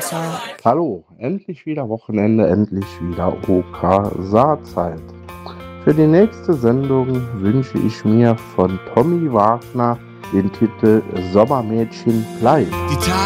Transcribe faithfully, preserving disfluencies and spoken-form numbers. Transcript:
Hallo, endlich wieder Wochenende, endlich wieder O K Saarzeit. Für die nächste Sendung wünsche ich mir von Tommy Wagner den Titel Sommermädchen bleibt. Die Tage